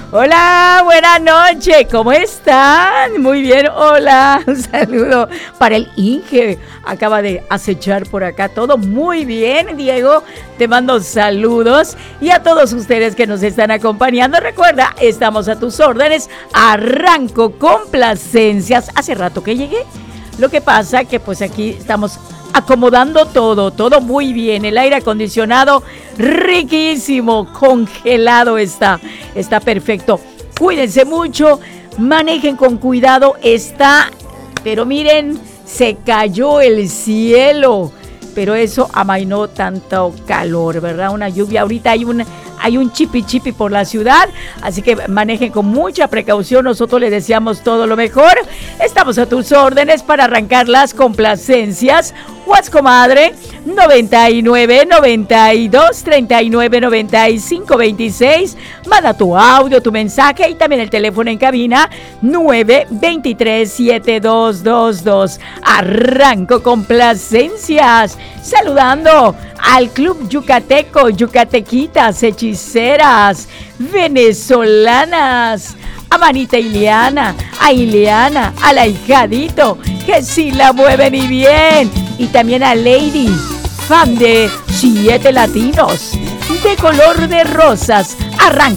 Hola, buenas noches, ¿cómo están? Muy bien, hola, un saludo para el Inge, acaba de acechar por acá, todo muy bien, Diego, te mando saludos y a todos ustedes que nos están acompañando, recuerda, estamos a tus órdenes, arranco complacencias, hace rato que llegué, lo que pasa que pues aquí estamos acomodando todo muy bien, el aire acondicionado riquísimo, congelado está perfecto, cuídense mucho, manejen con cuidado, pero miren, se cayó el cielo, pero eso amainó tanto calor, ¿verdad? Una lluvia, ahorita hay un chipi por la ciudad, así que manejen con mucha precaución, nosotros les deseamos todo lo mejor, estamos a tus órdenes para arrancar las complacencias. WhatsApp, comadre, 99 92 39 95 26. Manda tu audio, tu mensaje y también el teléfono en cabina 923 7222. Arranco complacencias. Saludando al Club Yucateco, Yucatequitas, hechiceras, venezolanas. A Manita Ileana, a Ileana, al ahijadito, que sí la mueven y bien. Y también a Lady, fan de 7 latinos, de color de rosas. Arranco